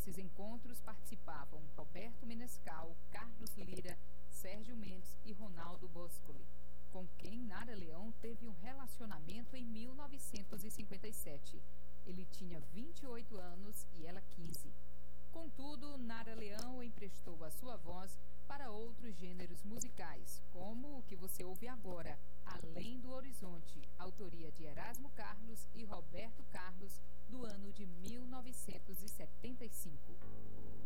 Desses encontros participavam Roberto Menescal, Carlos Lira, Sérgio Mendes e Ronaldo Boscoli, com quem Nara Leão teve um relacionamento em 1957. Ele tinha 28 anos e ela 15. Contudo, Nara Leão emprestou a sua voz para outros gêneros musicais, como o que você ouve agora, Além do Horizonte, autoria de Erasmo Carlos e Roberto Carlos, do ano de 1975.